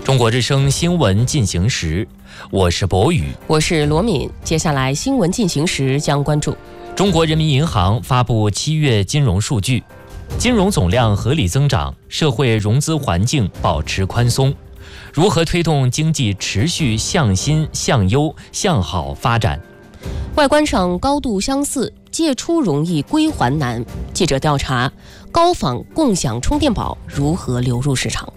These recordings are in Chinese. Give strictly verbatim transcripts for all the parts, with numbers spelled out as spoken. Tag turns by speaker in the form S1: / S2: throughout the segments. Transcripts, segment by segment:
S1: 中国之声新闻进行时，我是博宇，
S2: 我是罗敏。接下来新闻进行时将关注
S1: 中国人民银行发布七月金融数据，金融总量合理增长，社会融资环境保持宽松。如何推动经济持续向新、向优、向好发展？
S2: 外观上高度相似，借出容易归还难。记者调查，高仿共享充电宝如何流入市场？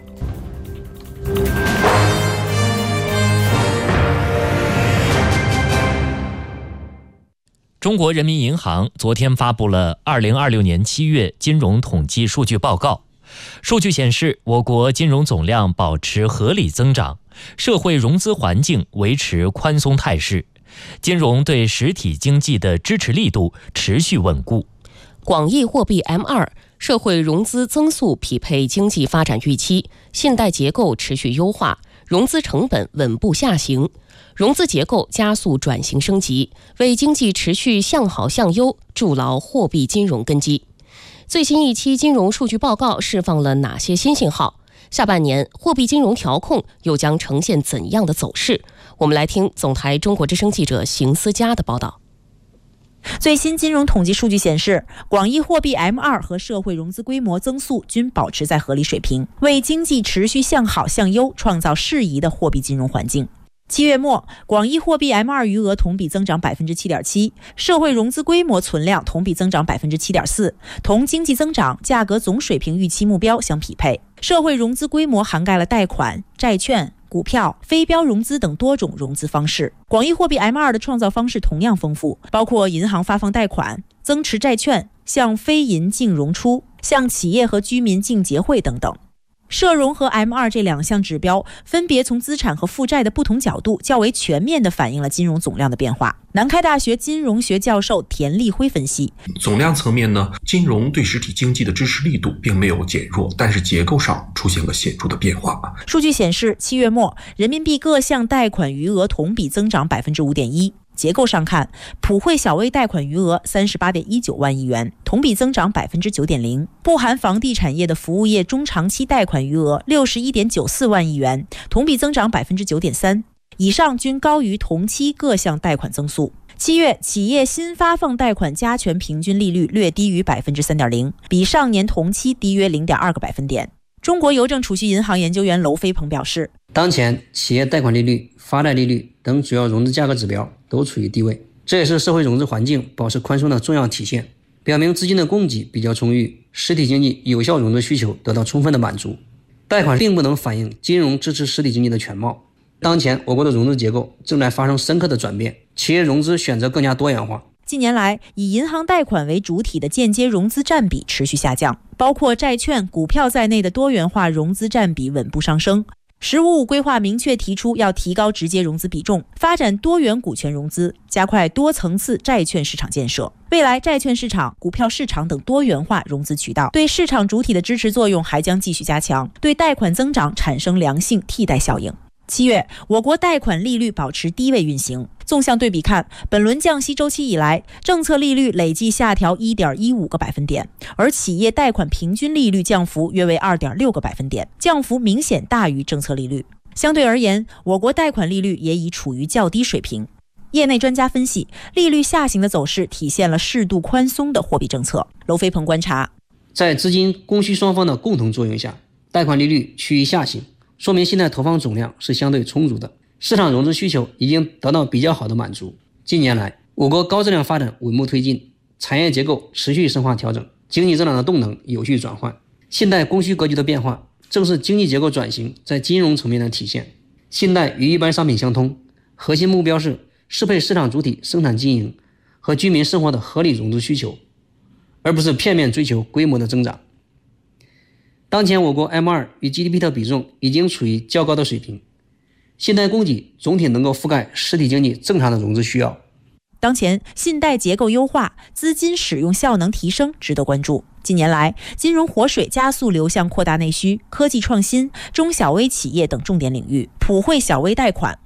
S1: 中国人民银行昨天发布了二零二六年七月金融统计数据报告。数据显示，我国金融总量保持合理增长，社会融资环境维持宽松态势，金融对实体经济的支持力度持续稳固。
S2: 广义货币 M 二 社会融资增速匹配经济发展预期，信贷结构持续优化，融资成本稳步下行，融资结构加速转型升级，为经济持续向好向优筑牢货币金融根基。最新一期金融数据报告释放了哪些新信号？下半年货币金融调控又将呈现怎样的走势？我们来听总台中国之声记者邢思佳的报道。
S3: 最新金融统计数据显示，广义货币 M 二 和社会融资规模增速均保持在合理水平，为经济持续向好向优创造适宜的货币金融环境。七月末，广义货币 M 二 余额同比增长 百分之七点七， 社会融资规模存量同比增长 百分之七点四， 同经济增长、价格总水平预期目标相匹配。社会融资规模涵盖了贷款、债券、股票、非标融资等多种融资方式。广义货币 M 二 的创造方式同样丰富，包括银行发放贷款、增持债券、向非银净融出、向企业和居民净结汇等等。社融和 M 二 这两项指标分别从资产和负债的不同角度较为全面地反映了金融总量的变化。南开大学金融学教授田立辉分析，
S4: 总量层面呢，金融对实体经济的支持力度并没有减弱，但是结构上出现了显著的变化。
S3: 数据显示，七月末人民币各项贷款余额同比增长 百分之五点一。结构上看，普惠小微贷款余额 三十八点一九万亿元，同比增长 百分之九点零， 不含房地产业的服务业中长期贷款余额 六十一点九四万亿元，同比增长 百分之九点三， 以上均高于同期各项贷款增速。七月企业新发放贷款加权平均利率略低于 百分之三点零， 比上年同期低约 零点二个百分点。中国邮政储蓄银行研究员娄飞鹏表示，
S5: 当前企业贷款利率、发贷利率等主要融资价格指标都处于低位，这也是社会融资环境保持宽松的重要体现，表明资金的供给比较充裕，实体经济有效融资需求得到充分的满足。贷款并不能反映金融支持实体经济的全貌。当前我国的融资结构正在发生深刻的转变，企业融资选择更加多元化。
S3: 近年来，以银行贷款为主体的间接融资占比持续下降，包括债券、股票在内的多元化融资占比稳步上升。十五五规划明确提出要提高直接融资比重，发展多元股权融资，加快多层次债券市场建设。未来债券市场、股票市场等多元化融资渠道对市场主体的支持作用还将继续加强，对贷款增长产生良性替代效应。七月，我国贷款利率保持低位运行。纵向对比看，本轮降息周期以来，政策利率累计下调 一点一五个百分点，而企业贷款平均利率降幅约为 二点六个百分点，降幅明显大于政策利率。相对而言，我国贷款利率也已处于较低水平。业内专家分析，利率下行的走势体现了适度宽松的货币政策。娄飞鹏观察，
S5: 在资金供需双方的共同作用下，贷款利率趋于下行，说明信贷投放总量是相对充足的，市场融资需求已经得到比较好的满足。近年来，我国高质量发展稳步推进，产业结构持续深化调整，经济增长的动能有序转换。信贷供需格局的变化，正是经济结构转型在金融层面的体现。信贷与一般商品相通，核心目标是适配市场主体生产经营和居民生活的合理融资需求，而不是片面追求规模的增长。当前我国 M 二 与 G D P 的比重已经处于较高的水平，信贷供给总体能够覆盖实体经济正常的融资需要。
S3: 当前信贷结构优化、资金使用效能提升值得关注。近年来，金融活水加速流向扩大内需、科技创新、中小微企业等重点领域，普惠小微贷款、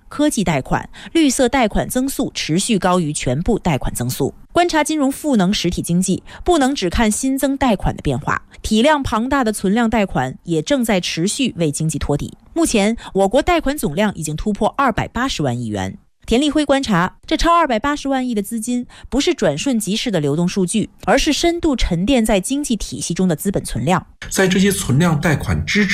S3: 科技贷款、绿色贷款增速持续高于全部贷款增速。观察金融赋能实体经济，不能只看新增贷款的变化，体量庞大的存量贷款也正在持续为经济托底。目前，我国贷款总量已经突破二百八十万亿元。田立辉观察，这超二百八十万亿的资金不是转瞬即逝的流动数据，而是深度沉淀在经济体系中的资本存量。
S4: 在这些存量贷款支持